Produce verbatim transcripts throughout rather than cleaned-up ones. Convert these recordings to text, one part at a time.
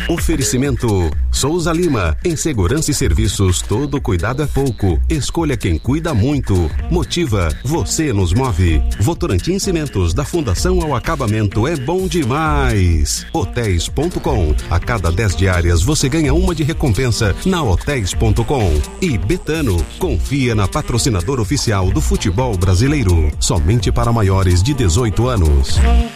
Oferecimento Souza Lima, em segurança e serviços, todo cuidado é pouco. Escolha quem cuida muito. Motiva, você nos move. Votorantim Cimentos, da fundação ao acabamento, é bom demais. Hotéis ponto com, a cada dez diárias você ganha uma de recompensa na hotéis ponto com. E Betano, confia na patrocinadora oficial do futebol brasileiro, somente para maiores de dezoito anos.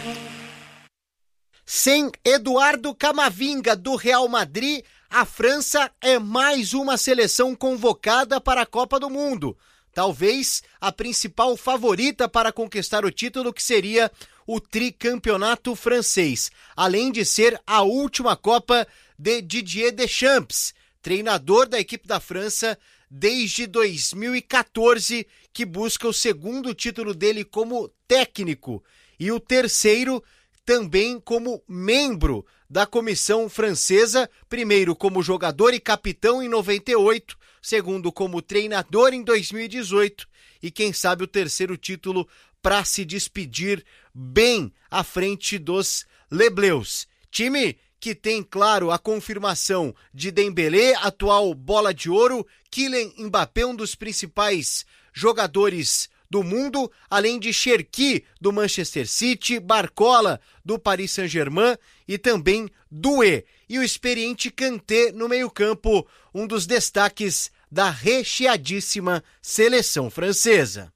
Sem Eduardo Camavinga, do Real Madrid, a França é mais uma seleção convocada para a Copa do Mundo. Talvez a principal favorita para conquistar o título, que seria o tricampeonato francês, além de ser a última Copa de Didier Deschamps, treinador da equipe da França desde dois mil e catorze, que busca o segundo título dele como técnico e o terceiro também como membro da comissão francesa, primeiro como jogador e capitão em noventa e oito, segundo como treinador em dois mil e dezoito e quem sabe o terceiro título para se despedir bem à frente dos Les Bleus. Time que tem, claro, a confirmação de Dembélé, atual bola de ouro, Kylian Mbappé, um dos principais jogadores do mundo, além de Cherki, do Manchester City, Barcola, do Paris Saint-Germain e também Doué. E o experiente Kanté no meio-campo, um dos destaques da recheadíssima seleção francesa.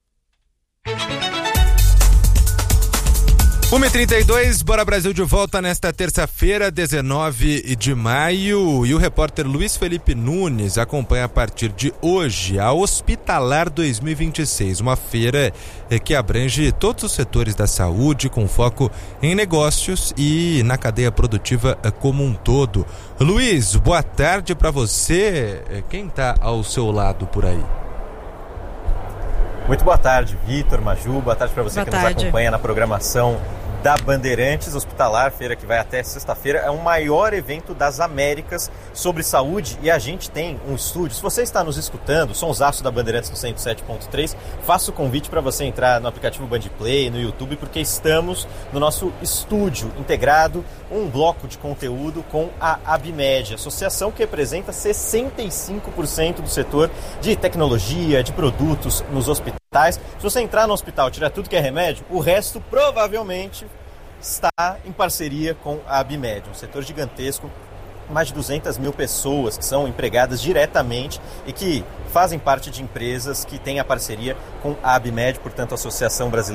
uma e trinta e dois, Bora Brasil de volta nesta terça-feira, dezenove de maio, e o repórter Luiz Felipe Nunes acompanha a partir de hoje a Hospitalar dois mil e vinte e seis, uma feira que abrange todos os setores da saúde, com foco em negócios e na cadeia produtiva como um todo. Luiz, boa tarde para você. Quem está ao seu lado por aí? Muito boa tarde, Vitor, Maju, boa tarde para você boa que tarde. Nos acompanha na programação da Bandeirantes. Hospitalar, feira que vai até sexta-feira, é o maior evento das Américas sobre saúde e a gente tem um estúdio. Se você está nos escutando, sonsaço da Bandeirantes no cento e sete ponto três, faço o convite para você entrar no aplicativo Bandplay, no YouTube, porque estamos no nosso estúdio integrado, um bloco de conteúdo com a Abimed, associação que representa sessenta e cinco por cento do setor de tecnologia, de produtos nos hospitais. Se você entrar no hospital e tirar tudo que é remédio, o resto provavelmente está em parceria com a Abimed, um setor gigantesco, mais de duzentas mil pessoas que são empregadas diretamente e que fazem parte de empresas que têm a parceria com a Abimed, portanto a Associação Brasileira